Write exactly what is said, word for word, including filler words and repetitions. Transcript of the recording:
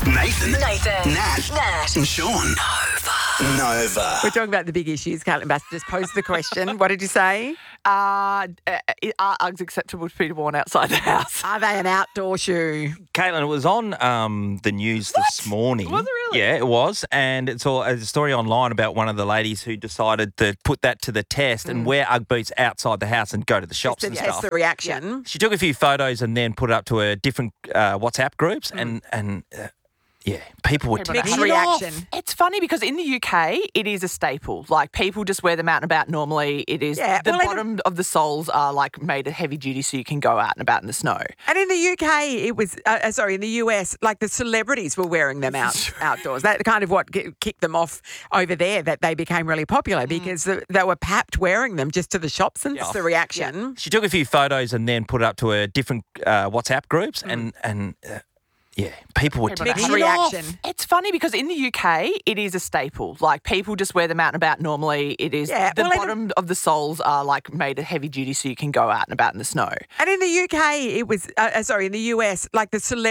Nathan, Nathan, Nat, Nat, and Sean. Nova. Nova. We're talking about the big issues. Caitlin Bass just posed the question. What did you say? Uh, uh, are Uggs acceptable to be worn outside the house? Are they an outdoor shoe? Caitlin, it was on um, the news this morning. Was it really? Yeah, it was. And it's all, a story online about one of the ladies who decided to put that to the test and wear Ugg boots outside the house and go to the shops and That's stuff. the reaction. She took a few photos and then put it up to her different uh, WhatsApp groups and, and uh, yeah, people were People taking Mixed it off. reaction. It's funny because in the U K, it is a staple. Like, people just wear them out and about normally. It is Yeah, the well, even- bottom of the soles are like made of heavy duty so you can go out and about in the snow. And in the U K, it was, uh, uh, sorry, in the U S, like the celebrities were wearing them out outdoors. That kind of what g- kicked them off over there, that they became really popular because th- they were papped wearing them just to the shops and that's the reaction. She took a few photos and then put it up to her different uh, WhatsApp groups and, and uh, yeah, people were People taking Mixed it off. reaction. It's funny because in the U K, it is a staple. Like, people just wear them out and about normally. It is Yeah, the well, even- bottom of the soles are like made of heavy duty so you can go out and about in the snow. And in the U K, it was, uh, uh, sorry, in the U S, like the celebrities